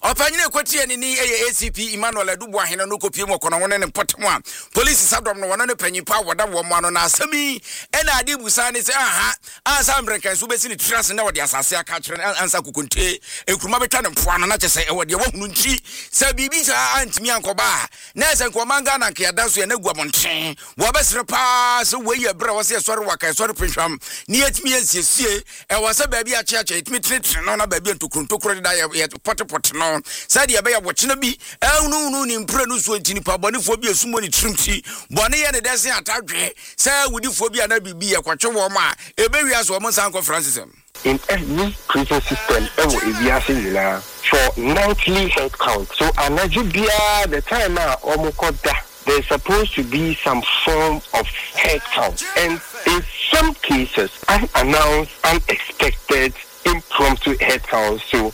opanyine kwati ni ACP Emmanuel Adubu ahene no kopie mu kono wona ne potem a police sadom no wona ne panyipa woda wo mo ano na asami ena ade busa ne se aha ansa American so besi ne trust na wode asase aka kire ansa kukunte ekuruma betwa ne mpoano na kyese e wode wahunu nti se bibi sa antimi ankoba na se nkomanga na nke yadanso ya na guamonten wo besre pa se we ye bra wo se sori waka sori pinhwam ni etimi ansiesie e wo se baabi a cheache etimi tretre no na baabi ntokuro da ye pote no said ya be ya wochina bi ehunu ni mpre no so ntini pa bonefo bi esumo ni trimti bone ye ne desen atadwe say wudifo bi ana bibi ye kwatwe wo ma ebewi aso mo san conference. In every prison system, for nightly head count. So, the time there's supposed to be some form of head count. And in some cases, unannounced, unexpected, impromptu head count. So,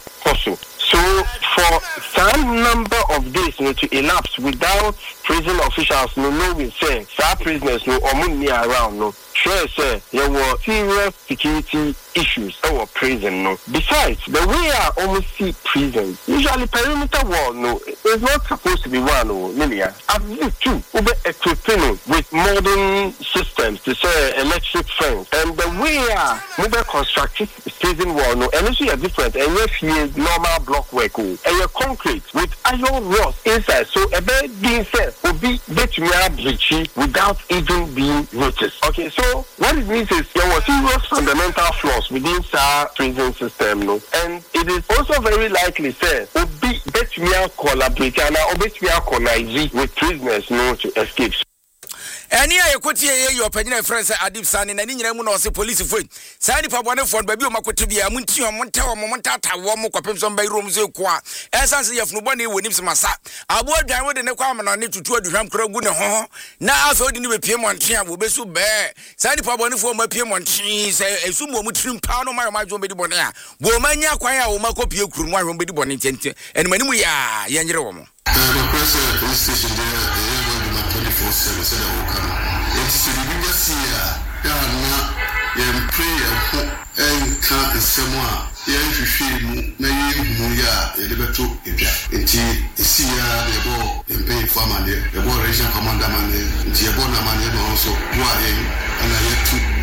for some number of days to elapse without prison officials knowing, say, some prisoners or money around, sure, sir, there were serious security issues in our prison. Besides, the way I almost see prisons, usually perimeter wall, it's not supposed to be one, Lilia. I've used two, equipping with modern systems to say electric fence. And the way I mobile constructed prison wall, and it's different, and if you normal block work, and you're concrete with iron rods inside, so a bed being said will be breachy without even being noticed. Okay, so what it means is there were serious fundamental flaws within our prison system, and it is also very likely said will be collaborate and connive with prisoners to escape. Eni ayekoti ye your opinion friends Adib Sani na ni nyina mu na ose police phone sani pa bone phone ba bi o makoto bia munti o monta o montata wo mo kwapem so mbay room so ko a essence yefunu bone wonim se masa abo adwan wo de ne kwa amana ne tutu aduhwam kra gu ne ho na aso de ne be pie monten a wo besu be sani pa bone phone ma pie monten se esu mo mu trim pa no ma jo be di bone a bo manya kwan a wo makopie kuru mu ahwo be di bone tente eni manimu ya yenyere wo mo the president police station there 24/7 said that will come. It's the biggest year. Yeah, prayer and can't someone. Yeah, if you feel na muya, the beto ija. It's the ball and pay for money. The ball region commander money. The ball na money also. And I had to.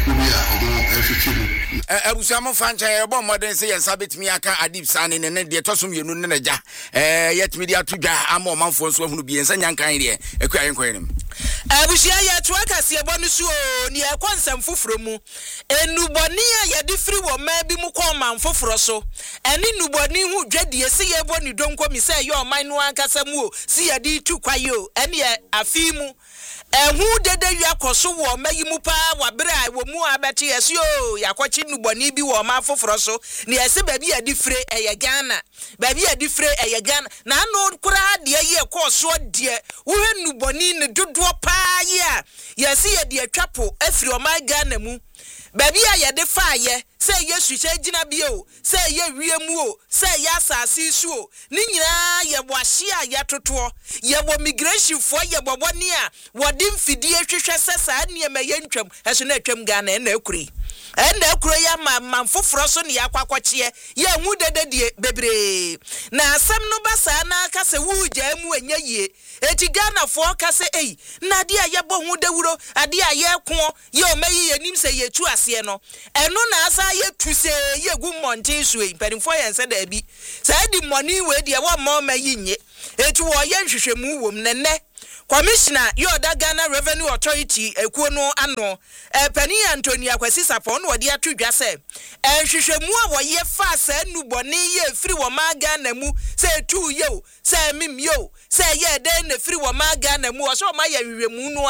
Abusamo fancha ebo modern say sabet mi aka Adib Sani ne de tosum yenu ne naja yet media to dwa ama manfo so hunu bi ensa nyankan de ekwa yenkwan abusia ya to akase ebo no so ni ekonsam foforo mu enuboni ya de firi wo ma bi mu ko manfoforo so eni nuboni hu dwadie se ye ebo ni donko mi say yo man no ankasa mu o si ya di tu kwayo eni afimu ehu dede yakoso wo mayimu pa wabere wo mu abeti yesio yakochi nuboni bi wo ma foforo so ne yese ba bi adifre eye Ghana ba bi adifre eye Ghana na no kura de ye koso de wo nuboni ne dodo pa ye yese ye de atwapo afiri o ma Ghana mu baby aye de faaye say yesu che gina bio say ye wiemu o say ya asase su o ni nyina ye boahye a ye toto ye bo migration fo ye boboni a wodi mfidie hwehwe sesa ne ma ye ntwam eso na atwam Ghana na akuri enda akuro ya manfoforo so ne yakwakwakye ye hu dededie bebre na asem no basa na aka se wugya mu anya yie eti Ghana fo ka se ei na de aye bo hu dawuro ade aye ko ye o mayi ye nim se ye tu ase no eno na asa ye tu se ye gu monte so ei perimfo ye nse da bi sa di money we de wo ma mayi nye eti wo ye nhwehwemu wom nenne Commissioner Yoda Ghana Revenue Authority ekuno ano Penny Anthony Akwasi Sapon wodi atudwa se hwehwemu a wo ye fa sa nuboni ye firi wo ma Ghana mu se tu yo se mim yo se ye den na firi wo ma Ghana mu so ma ye hwehwemu no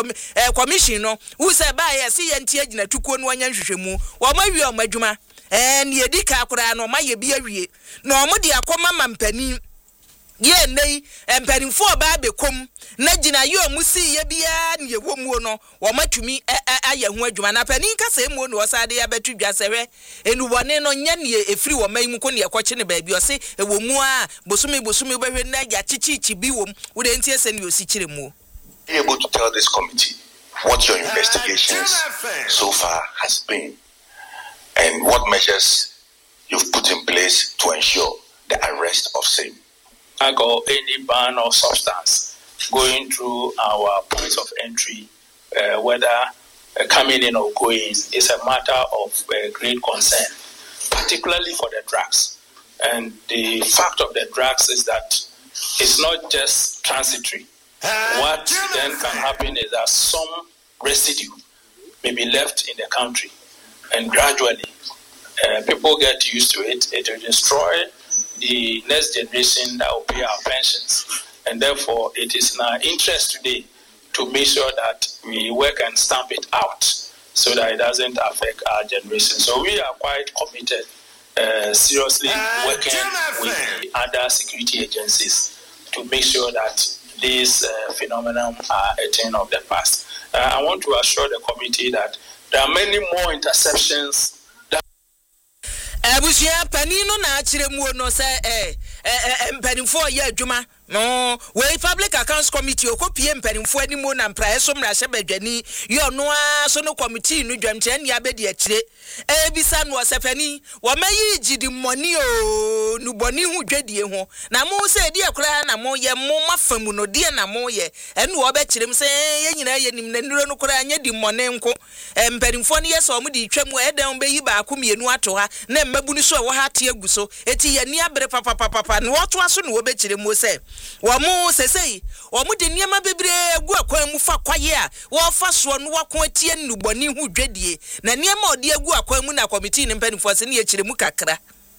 a commission no wu se ba ye se ye ntie agina tukuo no anya hwehwemu wo ma wi o madwuma ne edika akora no ma ye bi awie na o mo de akoma mampani ye nei empanimfo ba bekom na gina yo musi ye bia ne womuo no wo matumi aye ho adwuma na panin kasa emu no osade ya betu dwasehwe enubone no nya ne efiri wo man mu ko ne ekwoche ne ba bi o se ewomu a bosumi behwe na ya chichichi bi wom wo de ntie se ne osi kire mu. Be able to tell this committee what your investigations so far has been and what measures you've put in place to ensure the arrest of same. Or any ban or substance going through our points of entry, whether coming in or going, is a matter of great concern, particularly for the drugs. And the fact of the drugs is that it's not just transitory. What then can happen is that some residue may be left in the country, and gradually people get used to it. It will destroy the next generation that will pay our pensions. And therefore, it is in our interest today to make sure that we work and stamp it out so that it doesn't affect our generation. So we are quite committed, seriously working with the other security agencies to make sure that these phenomena are a thing of the past. I want to assure the committee that there are many more interceptions. Abusia panino na chiremu no se mpanimfo ye adwuma no we public accounts committee okopie mpanimfo animu na mpraeso mrahye badwani yo no so no committee no dwamche ne abedi akire ebisa no sepani wo mayi gidi money o nuboni hu dwadie ho na mo se die kura na mo ye mo mafamu no die na mo ye ene wo be kirem se ye nyina ye nim na nuro no kura anya di money nko mpanimfo ne ye so mo di twam edan be yi ba komienu ato ha na mabunu so wo ha te aguso eti ye ni abere papa no to aso no wo be kirem se wo mo sesei wo mo de niam bebre agu akwan mu fa kwaye a wo fa so no wakon atie nuboni hu dwadie na niam odi agu akwan mu na committee ne mpanimfo se ne ye kirem kakra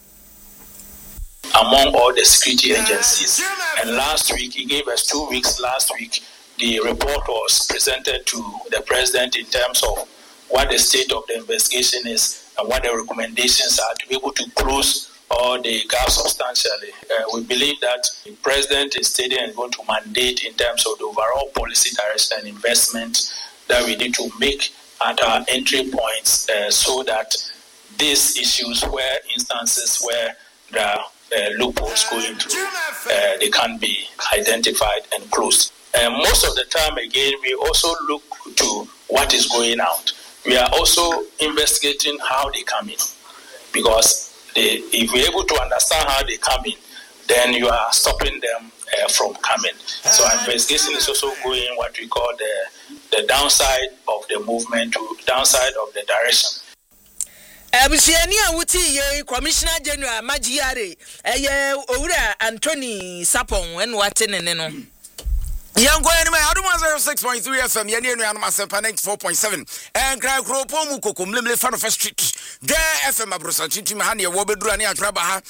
among all the security agencies. And last week, he gave us 2 weeks. Last week, the report was presented to the president in terms of what the state of the investigation is and what the recommendations are to be able to close all the gaps substantially. We believe that the president is stating and going to mandate in terms of the overall policy direction and investment that we need to make at our entry points so that these issues where instances where there are loopholes going through, they can be identified and closed. Most of the time, again, we also look to what is going out. We are also investigating how they come in, because if we're able to understand how they come in, then you are stopping them from coming. So our investigation is also going what we call the downside of the movement to downside of the direction. Abusiani awuti ye Commissioner General Magiare Owura Anthony Sapon en watene ne no Yango anime aduma 06.3 FM yene enu anuma 94.7 and cry kropo mu kokomlemle fan of street de FM abrosa chitima ha ne wo bedura ne atraba ha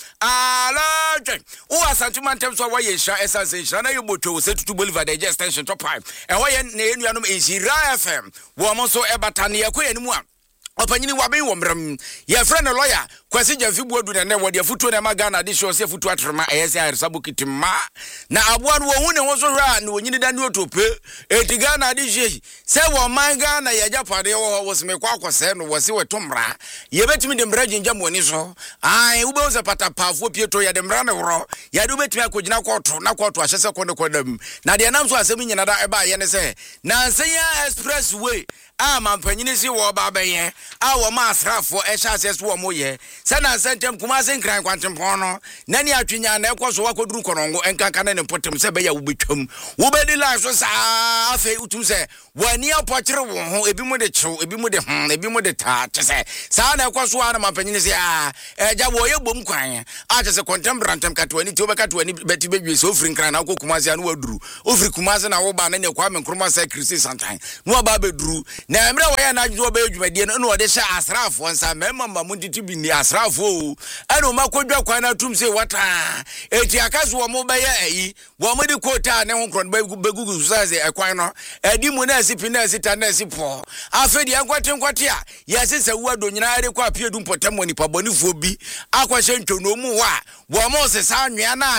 ala o asantuma ntem so wa ye sha essence na ye botwo setutu Boulevard de extension top 5 e wo ye ne enu anum Ezira FM wo mo so ebata ne yakọ enimu a opanyini waben wo mram ye friend lawyer kwasi jafi buodu ne wo de futu na magana de show se futu atrema eyese arisabu kitima na aboa no hu ne ho so hwa na onyini da ne otope etiga na de hye se wo manga na ye japade wo se mekwa akose no wo se wetomra ye betimi de mra ginja moni so ai ube o se patapafo pieto ye de mra ne woro ye de betimi akogina koto na koto ahyese ko ne kodam na de nam so asemi nyina da eba ye ne se na Nsenya expressway mampanyini si wo ba beye awo ma asrafo ehase wo mo ye sana sentem kuma se nkran kwantempon no nani atwenya na ekoso wakoduru konongo enkanka na ne potem se be ya wobetwam wo be di la so sa afi utum se wani apokire wo ho ebi mu de chew ebi mu de ebi mu de ta tse sa na ekoso ana mampanyini si eja wo ye bom kwan a tse contemporantem katwani ti obekatwani beti bedwe so ofri nkran na kokuma se anu waduru ofri kuma se na wo ba na ne kwa menkroma se krisi santan no ba beduru na emre wo ya na adwo ba edwumadie no wo de sha asrafo nsa mema mamunditi bi ni asrafo eno makodwa kwan na tum se wata eti akaso wo mo ba ya yi wo mo de kota ne ho kron begugu saze ekwan no edi mu na asipi na asita na asipo afedi ankwate a yasese wuado nyina are kwa piedu mpotam nipa bonifo bi akwahye ntwono mu wa wo mo se sa anwea na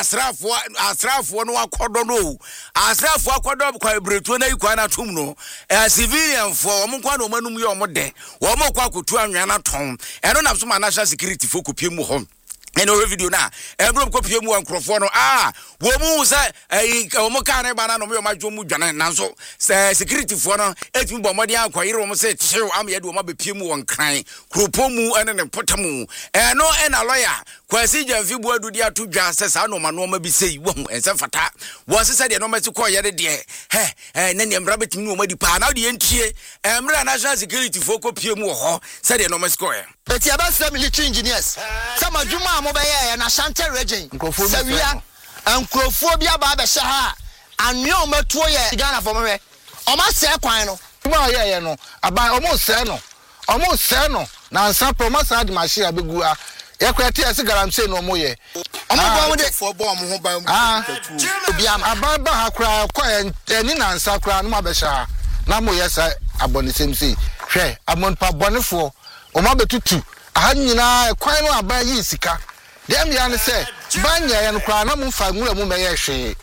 asrafo no akodo no asrafo akodo kwa bretuo na ikwa na tum no civilian for wo kwa no manum ye omode wo mo kwa kotu anwea na ton eno na so national security fo kopie mu ho and over video na ebro ko pie mu ankrofo no wo mu say wo mo ka ne ba na no me ma dwo mu dwane nanso security fo no etimi bo mode akoyere wo mo say chew am ye de wo ma be pie mu won kran kropo mu ene ne potamu no ena lawyer kwasi jamfi bu adu dia to dwa say sa no ma no ma bi sei wo ense fata wo se de no ma ti ko ye de ne ne mra betimi wo ma di pa na de entie mra national security fo ko pie mu ho say de no ma score but ya ba some military engineers some adwuma mo be ye na Ashanti region Sawia ankrofo bia ba be hye ha anwe o matuo ye Ghana for me o ma se kwan no ma ye no aban o mo se no na nsa promise ad machine abegu a ye kwete ese garamse no mo ye o mo bo mo de for bo mo ho ban bia aban ba ha kra kwa eni na nsa kra no ma be hye ha na mo ye sa abonisem sei hwe amon pa bonefo o ma betutu aha nyina kwan no aban yi sika dem ya ne say banya ya no kwa na mfa nwura mu meye hwe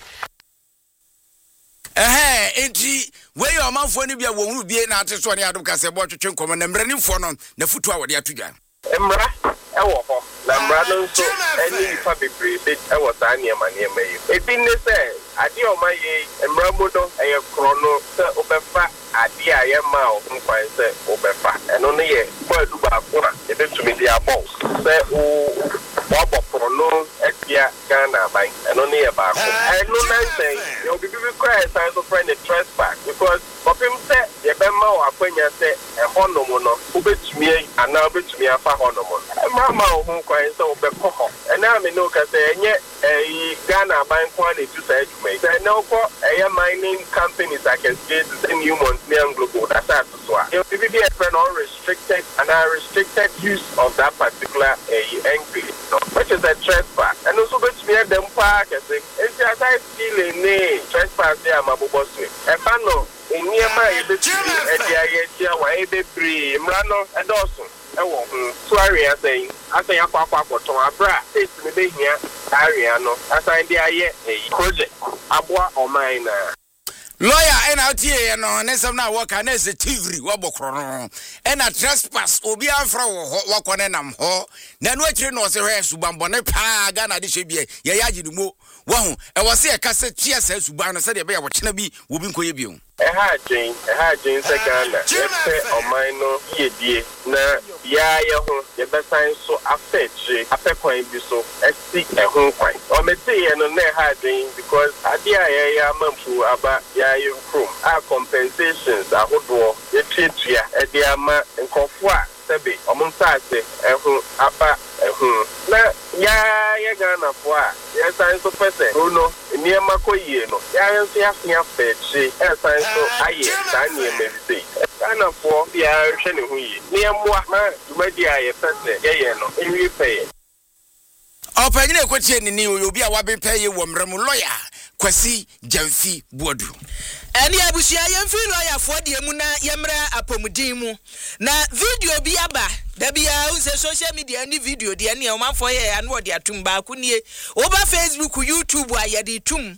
enti we your manfo ni bia wo huru bie na ateso ne adom kase bo twetwe nkomo na mranifo no na futu a wode atudwa emra ewo ho na mra no so eni fa bebre be ewo sa ne ma ne ma yi ebi ne say ade o ma ye emra mo do eye kro no se obefa ade a ye ma o nkwan se obefa eno ne ye bo adu ba ko na e betumi dia bo se o no etia Ghana by and only about I no say you'll be required signs of friend a trespass because for him say the Bema or Apenya say a honomono who bet me and now bet me a honomon. Mamma who cries so beco and now me no can say a Ghana by quality to say to me. Say no for a mining companies I can see the new Montreal Global that's to swap. You'll be a friend or restricted and I restricted use of that particular entry, which is a trespass. And also bet me at them park and say it's as I feel a name trespass there my boss and pano in near my between and the idea why they free Mrano and also sorry I say a papa for Tomabra it's me here Ariano as I a project Abwa or mine lawyer NLTA no nesam na work na se tivri wabokro no na trespass obi afra wo wakone nam ho na no akire no se hwe subambone pa ga na de hwebie ye yaji ni mo wo ho e wo se e kase tia sa suban no se de be ya wo chena bi wo bi nkoye bi ha jin se Ghana ye o mine no ye die na ya ye ho ye be san so afetre apekwan bi so esi e ho kwan o meti ye no na ha jin because ade a ya mamfu aba ya ye krom a compensations ahodo ye twetua e de ama nkofo a sebe omunsase ehu apa ehu na ya Ghana fo a ya san so pese no niema koyie no ya nso ya fia fechi e san so aye san niema bi Ghana fo ya hwe ne hu yi niemwa na dumadi aye pese ye no ewi peye opanyine kwatie ni obi a wabepe ye wo mrem lawyer Kwasi Jamfi Boadu eni abusia yemfi lawyer fo de mu na yemra apomudin mu na video bi aba da bia unse social media ni video de ene o manfo ye ya no de atum ba ku nie oba Facebook YouTube aye de tum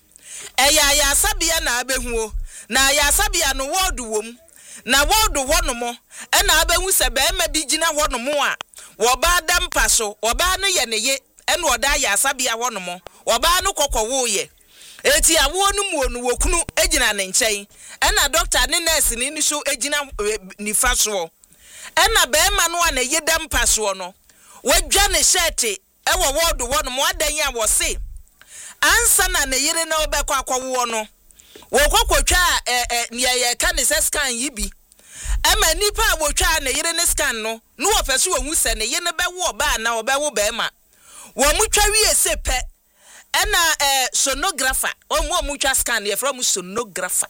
ya sabia na abehu na ya sabia no word wom na word wonomo na abehu se be ma bi gina wonomo a wo ba dampa so wo ba no ye ne ye ene oda ya sabia wonomo wo ba no kokkowo ye eti awo no mu onu wokunu ejina ne nchen ena doctor ne nurse ni so ejina nifa so ena be ma no na yedam paso no wadwa ne shirt ewo word wo no mo adan ya wo se ansa na ne yire na obekọ akwawo no wo kwakotwa ne ye ka ne scan yibi ema nipa wotwa ne yire ne scan no no wo pese wo hu se ne ye ne be wo ba na obewo be ma wo mutwa wie se pe ena sonographer omu twa scan ye from sonographer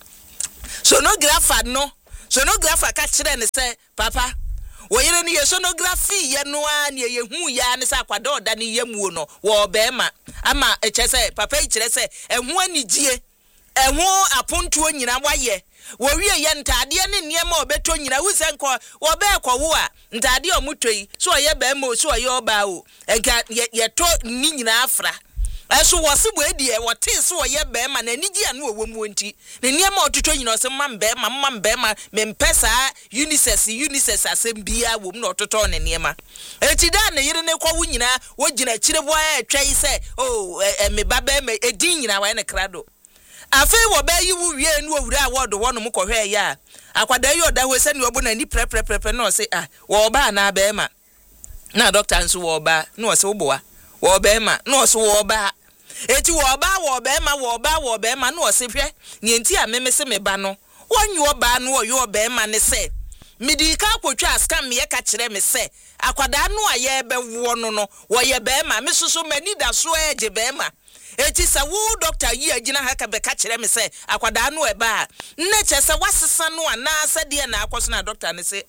sonographer ka kire ne say papa wo yire ne sonography ye no a ne ye hu ya ne say akwada oda ne yemu no wo be ma ama eche say papa kire say ehu anigye ehu apontuo nyina waye wo wie ye ntade ne niema obeto nyina wu se nko wo be ekwo a ntade omutoi so ye be ma so ye oba o enka ye to ni nyina afra Eso wose bo edi e wote so ye be ma na anigi anu owo mu nti ne niam ototo nyina se mam be ma mempesa unisex asem bia wom na ototo ne niam eti da ne yire ne kwa wu nyina wo gina kire bo a twai se me baba me edi nyina wa ne krado afi wo ba yi wu wie nu owura award wo no mkɔhwɛ ya akwada yi oda ho se ne obo na ni pre no se wo ba na be ma na doctor nso wo ba no se wo boa wo be ma no so wo ba eti wo ba ma no se hwɛ ne enti a meme se me ba no wonyi wo ba no yo be ma ne se midi ka kwotwa scam me ka kire me se akwada no aye be wo no wo ye be ma me soso mani da so eje be ma eti sa wo doctor yi agina ha ka be ka kire me se akwada no e ba nne che se wasesa no ana sa de na akoso na doctor ne se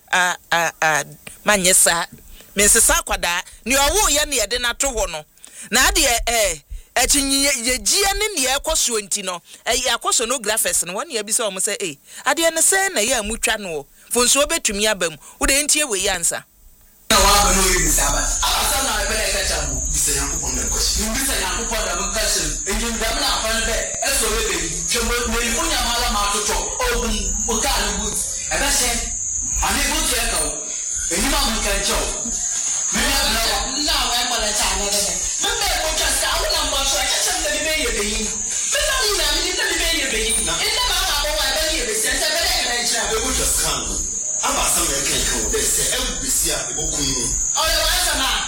manyesa me se sa akwada ni owo ye ne de na to ho no na de etinye ye gie ne ne ekoso nti no akoso no graphers no won ye bi se o mo se ade ne se na ye amutwa no fonso obetumi abam wo de ntie we yansa na wa ba no yi saba asa na be le ka chabu bisa yakupon na kosi bisa yakupon da mun kasin engin da mun afan be eso we be chemo ne munya mala ma toto ogun bukali but e be se ani but e ka o eni ma mun kan cho na wa mala cha na de mun be ko cha sa wa na so ka cha de be ye be yin be na ni na ni de be ye be yin enda ma ma ko wa be ye be se se be le ka cha be ko cha scan aba sa me kan ko be se e bi si a e bo kun o yo wa sa na